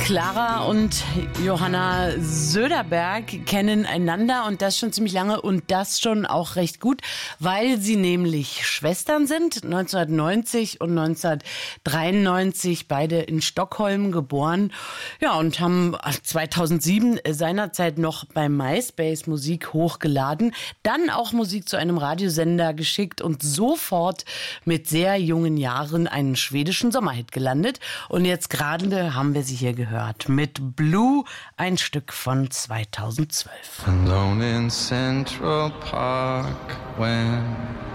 Clara und Johanna Söderberg kennen einander und das schon ziemlich lange und das schon auch recht gut, weil sie nämlich Schwestern sind, 1990 und 1993 beide in Stockholm geboren. Ja, und haben 2007 seinerzeit noch bei MySpace Musik hochgeladen, dann auch Musik zu einem Radiosender geschickt und sofort mit sehr jungen Jahren einen schwedischen Sommerhit gelandet. Und jetzt gerade haben wir sie hier gehört mit Blue, ein Stück von 2012. Alone in Central Park when